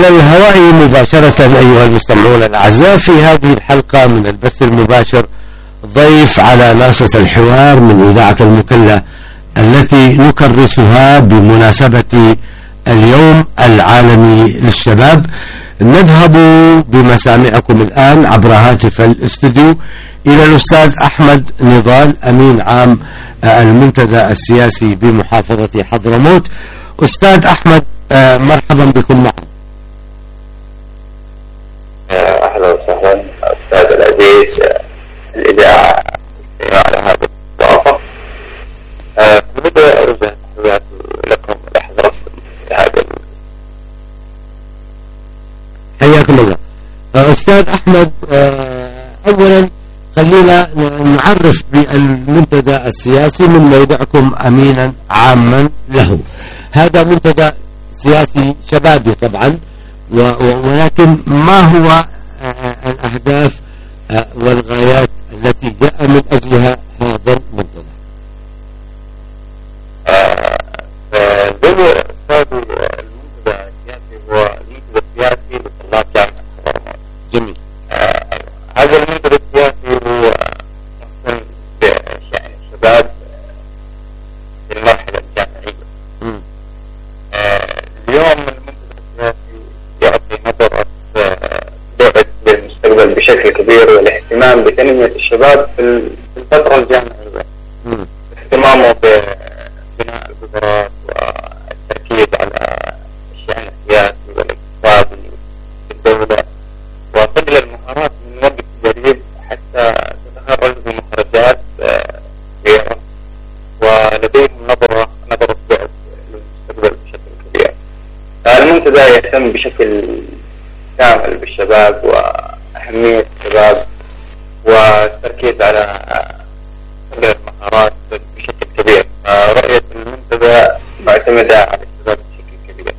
على الهواء مباشرة أيها المستمعون الأعزاء في هذه الحلقة من البث المباشر ضيف على ناصية الحوار من إذاعة المكلا التي نكرسها بمناسبة اليوم العالمي للشباب. نذهب بمسامعكم الآن عبر هاتف الاستوديو إلى الأستاذ أحمد نضال أمين عام المنتدى السياسي بمحافظة حضرموت. أستاذ أحمد مرحبا بكم معنا. أهلا وسهلا أستاذ العزيز الإذاعة على هذا الضيافة. بدأ أرجع تحياتي لكم لحضرتكم هذا. حياكم الله أستاذ أحمد. أولا خلينا نعرف بالمنتدى السياسي من موضعكم أمينا عاما له. هذا منتدى سياسي شبابي طبعا، ولكن ما هو الأهداف والغايات التي جاء من أجلها هذا المنتدى؟ المنتدى السياسي هو المنتدى السياسي لطلاب جامعة حضرموت. جميل. هذا المنتدى السياسي هو مهتم بشأن الشباب في المرحلة الجامعية. اليوم المنتدى السياسي يعطي نظرة بعد للمستقبل بشكل كبير، والاهتمام بتنمية الشباب في الفترة الجامعية. اهتمامه ببناء القدرات والتركيز على الشأن السياسي والاقتصادي في الدولة، وصقل المهارات من وقت قريب حتى تتخرج بمخرجات كبيرة، ولديهم نظرة بعد للمستقبل بشكل كبير. المنتدى يهتم بشكل كامل بالشباب وأهمية الشباب والتركيز على صقل المهارات بشكل كبير. رؤية المنتدى معتمدة على الشباب بشكل كبير.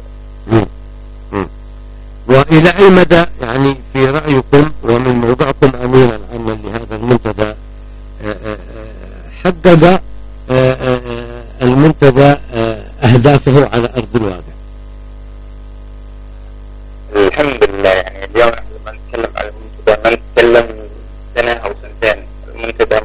وإلى أي مدى يعني في رأيكم ومن موضعكم أمينا عاما لهذا المنتدى حقق المنتدى أهدافه على أرض الواقع؟ الحمد لله. يعني اليوم لما نتكلم على المنتدى ما نتكلم سنة أو سنتين. المنتدى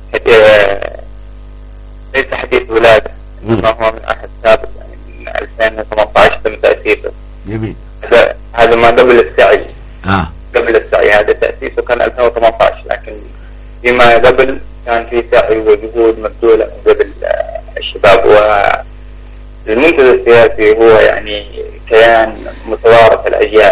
ليس حديث ولادة، إنما هو من عهد سابق، يعني من 2018 تم تأسيسه. جميل. هذا ما قبل السعي. قبل السعي هذا تأسيسه كان 2018، لكن فيما قبل كان في سعي وجهود مبذولة من قبل الشباب. والمنتدى السياسي هو يعني كيان متوارث الأجيال.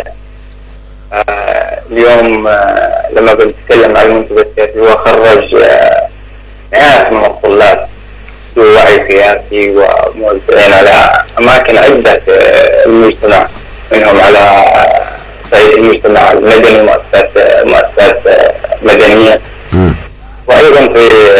اليوم لما بنتكلم عن المنتدى السياسي هو خرج مئات من الطلاب ذو وعي سياسي وموزعين على أماكن عدة في المجتمع، منهم على صعيد المجتمع المدني، مؤسسات مدنية، وأيضا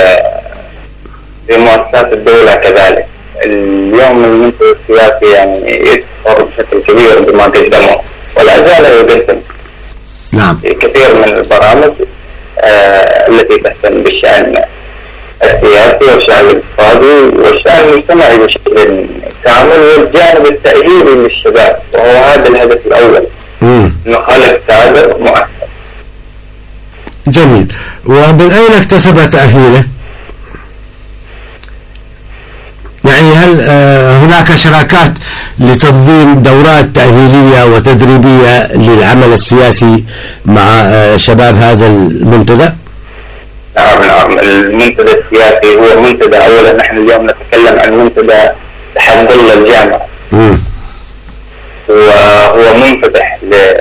في مؤسسات الدولة كذلك. اليوم المنتدى السياسي يعني يتفر بشكل كبير بما قدمه ولا زال يقدم كثير من البرامج التي تهتم بالشأن السياسي والشأن الاقتصادي والشأن المجتمعي بشكل كامل، والجانب التأهيلي للشباب، وهو هذا الهدف الأول، إنه خلق كادر مؤثر. جميل. ومن أين اكتسب تأهيله؟ يعني هل هناك شراكات لتنظيم دورات تأهيلية وتدريبية للعمل السياسي مع شباب هذا المنتدى؟ نعم. المنتدى السياسي هو منتدى، أولا نحن اليوم نتكلم عن منتدى تحت ظل الجامعة، وهو منفتح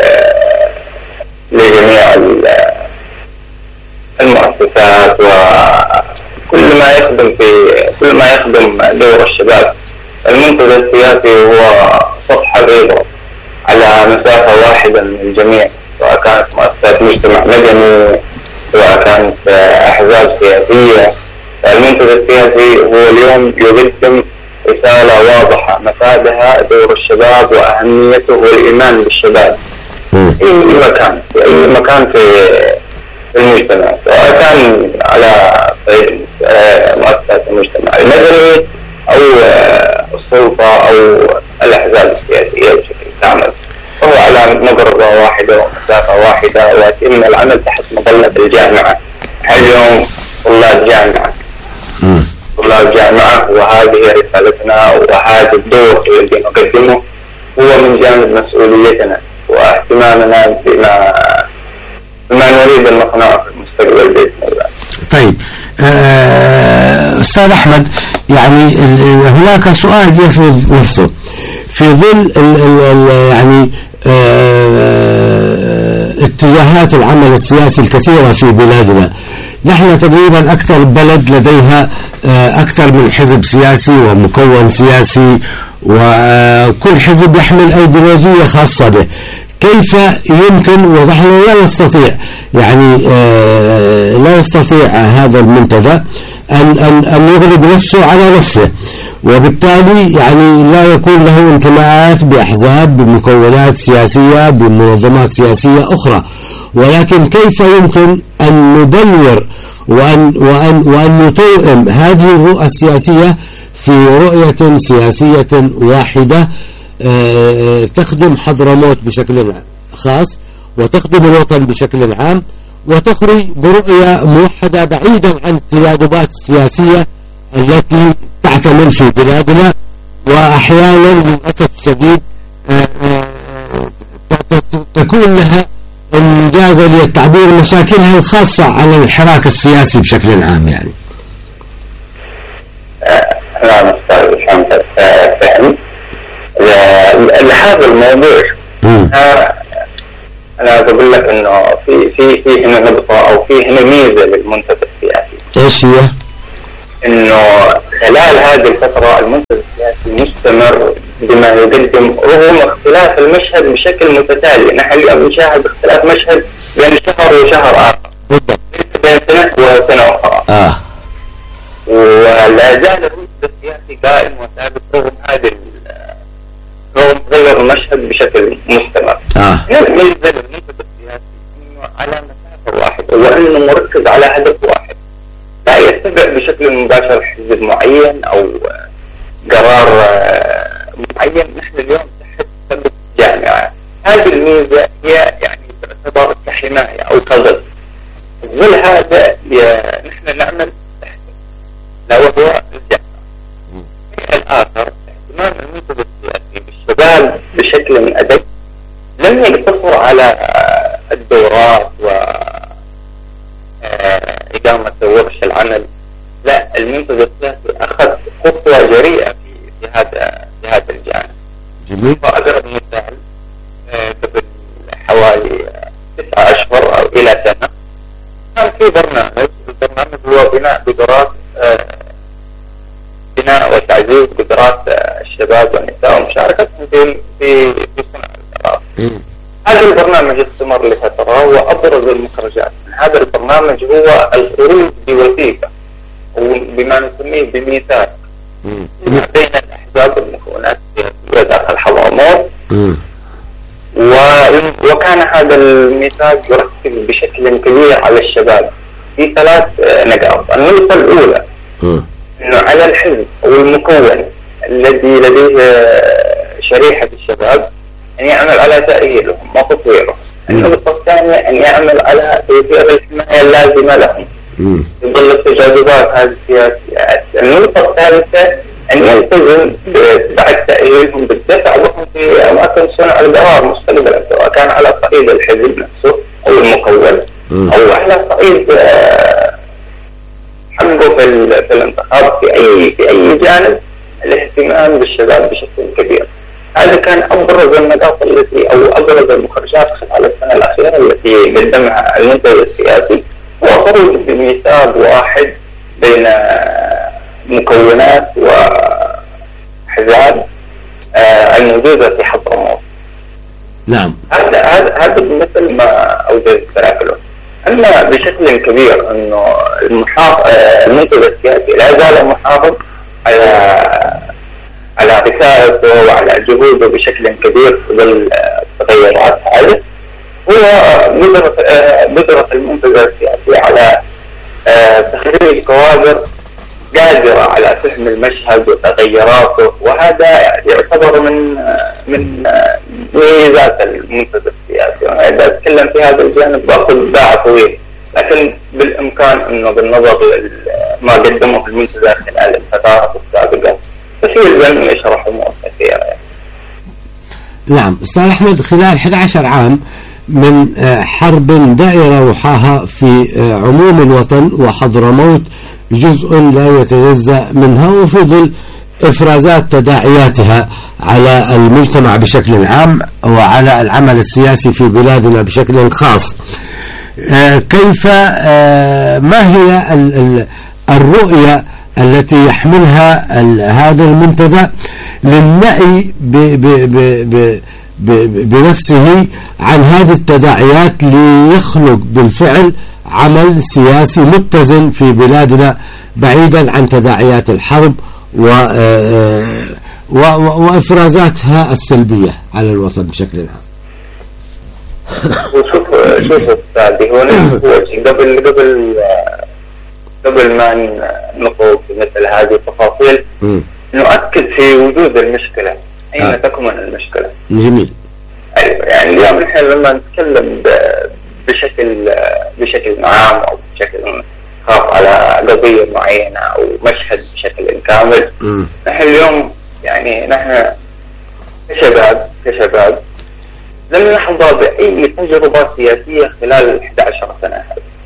لجميع المؤسسات وكل ما يخدم دور الشباب. المنتدى السياسي هو صفحة بيضاء على مسافة واحدة من الجميع، سواء كانت مؤسسات مجتمع مدني، سواء كانت أحزاب سياسية. المنتدى السياسي هو اليوم يقدم رسالة واضحة مفادها دور الشباب وأهميته والإيمان بالشباب في أي مكان في المجتمع، سواء كان على مؤسسات المجتمع المدني أو السلطة أو الأحزاب السياسية بشكل كامل. وهو على مقربة واحدة ومسافة واحدة ويتم العمل تحت مظلة الجامعة. اليوم طلاب جامعة وهذه رسالتنا وهذا الدور الذي نقدمه هو من جانب مسؤوليتنا واهتمامنا بما نريد أن نصنعه في المستقبل بإذن الله. طيب أستاذ أحمد، يعني هناك سؤال يفرض نفسه في ظل يعني اتجاهات العمل السياسي الكثيرة في بلادنا. نحن تقريبا أكثر بلد لديها أكثر من حزب سياسي ومكون سياسي، وكل حزب يحمل أيديولوجية خاصة به. كيف يمكن، ونحن لا يستطيع هذا المنتدى أن يغلب نفسه على نفسه، وبالتالي يعني لا يكون له انتماءات بأحزاب، بمكونات سياسية، بمنظمات سياسية أخرى، ولكن كيف يمكن أن نبلور وأن نتوئم هذه الرؤى السياسية في رؤية سياسية واحدة تخدم حضرموت بشكل خاص وتخدم الوطن بشكل عام، وتخرج برؤية موحدة بعيدا عن التجاذبات السياسية التي تعتمل في بلادنا، وأحيانا للأسف الشديد تكون لها إنجازا للتعبير مشاكلها الخاصة على الحراك السياسي بشكل عام. يعني نعم أستاذ محمد، فهم لهذا الموضوع. أنا بقول لك إنه في هنا نقطة أو في هنا ميزة للمنتدى السياسي. إيش هي؟ إنه خلال هذه الفترة المنتدى السياسي مستمر بما يقدم رغم اختلاف المشهد بشكل متتالي. نحن اليوم نشاهد اختلاف مشهد بين شهر وشهر آخر، بين سنة وسنة أخرى. ولا زال المنتدى السياسي قائم وثابت رغم هذه تغير المشهد بشكل مستمر. الميزة للمنتدى السياسي إنه على مسافة واحدة وإنه مركز على هدف واحد، لا يتبع بشكل مباشر حزب معين أو قرار معين. نحن اليوم تحت سبب جامعة. هذه الميزة هي يعني تعتبر كحماية أو كظل. الظل هذا نحن نعمل تحته، لا وهو الجامعة. الآخر اهتمام المنتدى السياسي بالشباب بشكل أدق لم يقتصر على الدورات وإقامة ورش العمل، لا، المنتدى السياسي أخذ خطوة جريئة في هذا الجانب. جميل. وأضرب مثال قبل حوالي 9 أشهر أو إلى سنة كان في برنامج، البرنامج هو بناء وتعزيز قدرات الشباب والنساء ومشاركتهم في صنع القرار. هذا البرنامج استمر لفترة، وأبرز المخرجات من هذا البرنامج هو الخروج بوثيقة وبما نسميه بميثاق بين الأحزاب والمكونات السياسية داخل حضرموت. وكان هذا الميثاق يركز بشكل كبير على الشباب في 3 نقاط. النقطة الأولى إنه على الحزب أو المكون الذي لديه شريحة الشباب أن يعمل على تأهيلهم وتطويرهم. النقطة الثانية أن يعمل على توفير الحماية اللازمة لهم في ظل التجاذبات هذه السياسية. النقطة الثالثة أن يلتزم بعد تأهيلهم بالدفع لهم في أماكن صنع القرار مستقبلا، سواء كان على صعيد الحزب نفسه أو المكون أو على صعيد حقه في الانتخاب في أي جانب. الاهتمام بالشباب بشكل كبير. هذا كان أبرز النقاط التي أو أبرز المخرجات خلال السنة الأخيرة التي قدمها المنتدى السياسي، هو خروج بميثاق واحد بين مكونات وأحزاب الموجودة في حضرموت. نعم. هذا مثل ما أوجد تراكله. أما بشكل كبير أنه المنتدى السياسي لا زال محافظ على رسالته وعلى جهوده بشكل كبير في ظل التغيرات هذه. هو قدرة المنتدى السياسي على تخريج كوادر قادرة على فهم المشهد وتغيراته، وهذا يعتبر من ميزات المنتدى السياسي. وأنا إذا أتكلم في هذا الجانب بأخذ باع طويل، لكن بالإمكان أنه بالنظر لما قدمه في المنتدى خلال الفترات السابقة كثير من يشرح أمور كثيرة. نعم أستاذ أحمد، خلال 11 عام من حرب دائرة روحاها في عموم الوطن، وحضرموت جزء لا يتجزأ منها، وفي ظل إفرازات تداعياتها على المجتمع بشكل عام وعلى العمل السياسي في بلادنا بشكل خاص، كيف ما هي الرؤية التي يحملها هذا المنتدى للنأي بنفسه عن هذه التداعيات ليخلق بالفعل عمل سياسي متزن في بلادنا بعيدا عن تداعيات الحرب وإفرازاتها السلبية على الوطن بشكل عام؟ شوف أستاذي، هو قبل ما نخوض في مثل هذه التفاصيل نؤكد في وجود المشكلة أين تكمن المشكلة. جميل. أيوة، يعني اليوم نحن لما نتكلم بشكل عام أو بشكل خاص على قضية معينة أو مشهد بشكل كامل، نحن اليوم يعني نحن كشباب لم نحظى بأي تجربة سياسية خلال 11 سنة.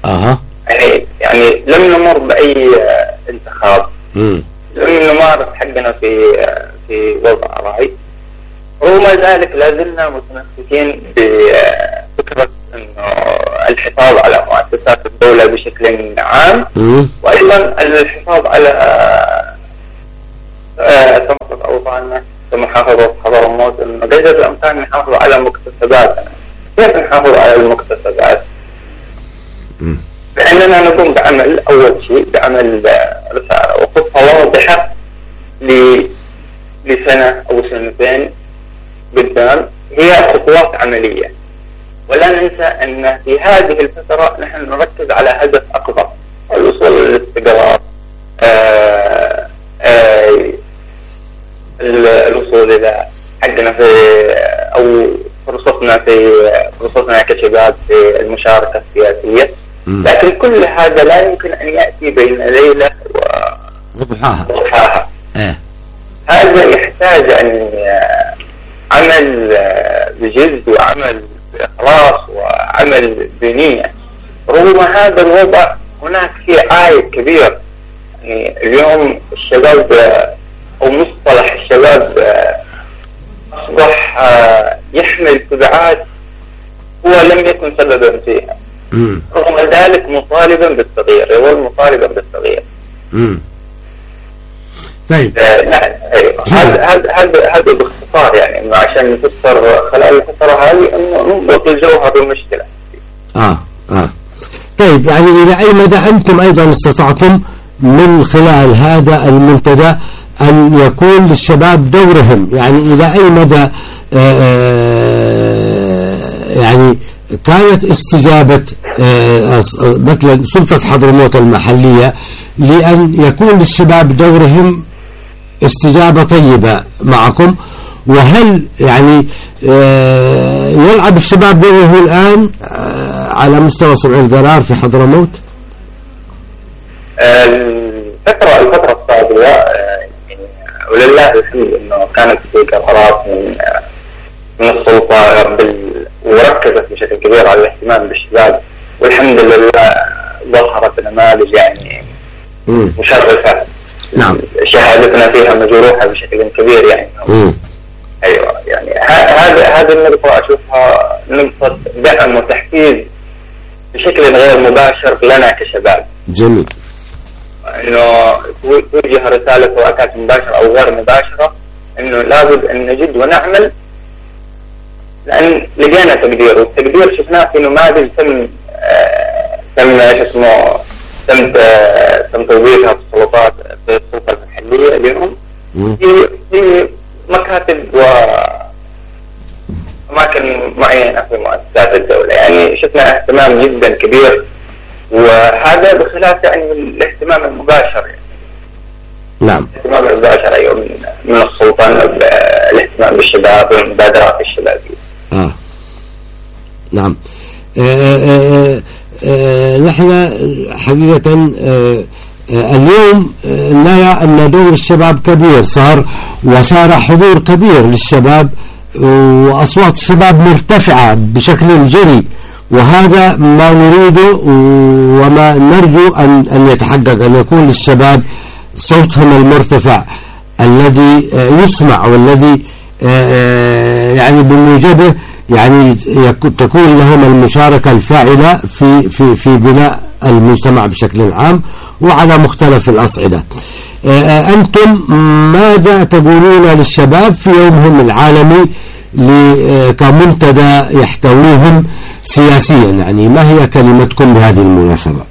يعني لم نمر بأي انتخاب، لم نمارس حقنا في وضع رأي. رغم ذلك لازلنا متمسكين بفكرة إنه الحفاظ على مؤسسات الدولة بشكل عام، وأيضا الحفاظ على تنظيم أوطاننا كمحافظة حضرموت، إنه قدر الإمكان نحافظ على مكتسباتنا. كيف نحافظ على المكتسبات؟ بأننا نقوم بعمل أول شيء بعمل رسالة وخطة واضحة لسنة أو سنتين قدام، هي خطوات عملية. ولا ننسى أن في هذه الفترة نحن نركز على هدف أكبر، الوصول للاستقرار، الوصول إلى حقنا في أو فرصتنا كشباب في المشاركة السياسية. لكن كل هذا لا يمكن أن يأتي بين ليلة وضحاها. هذا يحتاج أن عمل بجد وعمل بإخلاص وعمل بنية. رغم هذا الوضع هناك في عائد كبير. يعني اليوم الشباب أو مصطلح الشباب أصبح يحمل تبعات هو لم يكن سببا فيها. رغم ذلك مطالبا بالتغيير، يظل مطالبا بالتغيير. طيب هذا باختصار، يعني انه عشان نفسر خلال الفترة هذه انه نضبط الجوهر المشكلة. طيب، يعني الى اي مدى انتم ايضا استطعتم من خلال هذا المنتدى ان يكون للشباب دورهم؟ يعني الى اي مدى يعني كانت استجابة مثلا سلطة حضرموت المحلية لأن يكون للشباب دورهم استجابة طيبة معكم؟ وهل يعني يلعب الشباب دوره الآن على مستوى صنع القرار في حضرموت؟ الفترة السابقة ولله الحمد أنه كانت في قرارات من السلطة وركزت بشكل كبير على الاهتمام بالشباب، والحمد لله ظهرت نماذج يعني مشرفة. نعم. شهادتنا فيها مجروحة بشكل كبير يعني. أيوة، يعني هذه النقطة أشوفها نقطة دعم وتحفيز بشكل غير مباشر لنا كشباب. جميل. إنه توجه رسالة سواء كانت مباشرة أو غير مباشرة إنه لابد أن نجد ونعمل، لأن لقينا تقدير، والتقدير شفناه في نماذج تم توظيفها في السلطات في السلطة المحلية اليوم في مكاتب وأماكن معينة في مؤسسات الدولة. يعني شفنا اهتمام جدا كبير، وهذا بخلاف يعني الاهتمام المباشر. يعني نعم. الاهتمام المباشر أيوة من السلطان الاهتمام بالشباب والمبادرات الشبابية. نعم. نحن حقيقة اليوم نرى أن دور الشباب كبير وصار حضور كبير للشباب، وأصوات الشباب مرتفعة بشكل جري، وهذا ما نريده وما نرجو أن يتحقق، أن يكون للشباب صوتهم المرتفع الذي يسمع، والذي يعني بموجبه يعني تكون لهم المشاركة الفاعلة في بناء المجتمع بشكل عام وعلى مختلف الأصعدة. أنتم ماذا تقولون للشباب في يومهم العالمي كمنتدى يحتويهم سياسيا؟ يعني ما هي كلمتكم بهذه المناسبة؟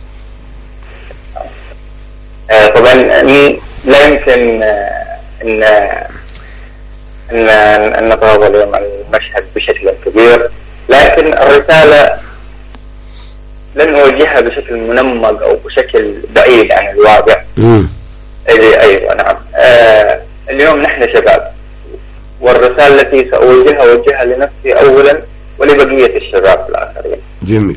طبعا لا يمكن أن نتواضع اليوم عن المشهد بشكل كبير، لكن الرسالة لن نوجهها بشكل منمق أو بشكل بعيد عن الواقع. أيوة نعم. اليوم نحن شباب، والرسالة التي سأوجهها لنفسي أولا ولبقية الشباب الآخرين. جميل.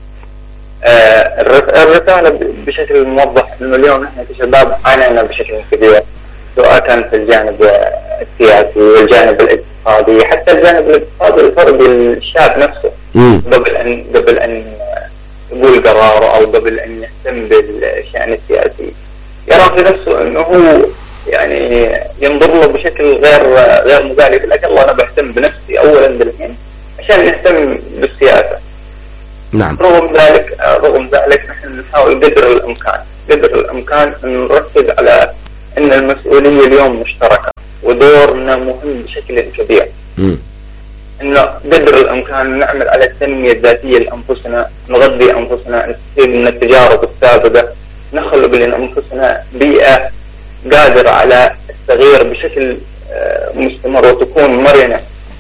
الرسالة بشكل موضح أنه اليوم نحن كشباب عانينا بشكل كبير، سواء كان في الجانب السياسي والجانب الاقتصادي، حتى الجانب الاقتصادي الفرد الشاب نفسه قبل أن يقول قراره أو قبل أن يهتم بالشأن السياسي يرى في نفسه أنه هو يعني ينظر له بشكل غير مبالي، لكن الله أنا بهتم بنفسي أولا بالحين عشان نهتم بالسياسة. نعم. رغم ذلك نحن نحاول قدر الأمكان أن نركز على أن المسؤولية اليوم مشتركة ودورنا مهم بشكل كبير. أنه قدر الأمكان نعمل على التنمية الذاتية لأنفسنا، نغذي أنفسنا، نستفيد من التجارب السابقة، نخلق لأنفسنا بيئة قادرة على التغيير بشكل مستمر وتكون مرنة.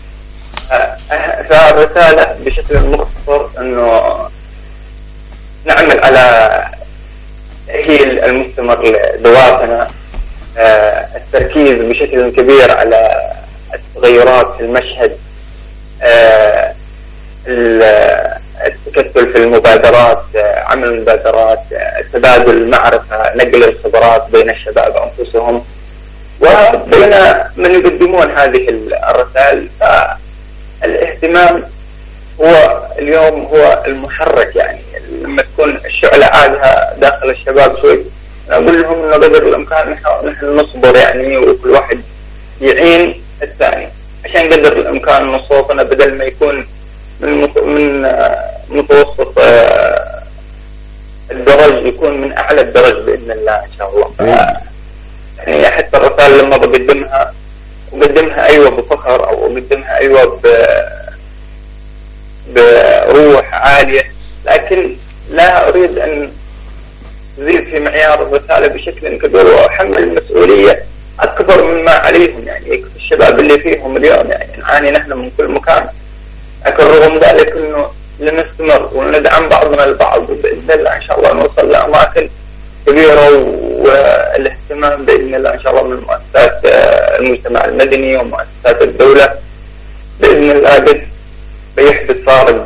فالرسالة بشكل مختصر أنه نعمل على تأهيل المستمر لدوافنا، التركيز بشكل كبير على التغيرات في المشهد، التكتل في المبادرات، عمل المبادرات، تبادل المعرفة، نقل الخبرات بين الشباب أنفسهم وبين من يقدمون هذه الرسائل. فالاهتمام هو اليوم هو المحرك، يعني لما تكون الشعلة عادها داخل الشباب شوي، أقول لهم إنه قدر الإمكان نحن نصبر يعني، وكل واحد يعين الثاني عشان قدر الإمكان إن صوتنا بدل ما يكون من متوسط الدرج يكون من أعلى الدرج بإذن الله إن شاء الله. يعني حتى الرسالة لما بقدمها أيوة بفخر أو أقدمها أيوة بروح عالية، لكن لا أريد أن زيد في معيار الرسالة بشكل كبير وأحمل المسؤولية أكبر مما عليهم. يعني الشباب اللي فيهم اليوم يعني نعاني نحن من كل مكان، لكن رغم ذلك إنه لنستمر وندعم بعضنا البعض، وبإذن الله إن شاء الله نوصل لأماكن كبيرة، والاهتمام بإذن الله إن شاء الله من مؤسسات المجتمع المدني ومؤسسات الدولة بإذن الله قد بيحدث فارق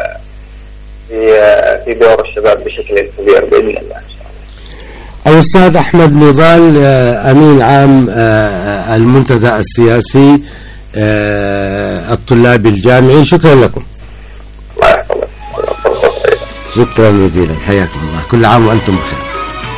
في دور الشباب بشكل كبير بإذن الله إن شاء الله. الأستاذ أحمد نضال، أمين عام المنتدى السياسي الطلابي الجامعي، شكرا لكم. الله يحفظك. شكرا جزيلا، حياكم الله، كل عام وأنتم بخير.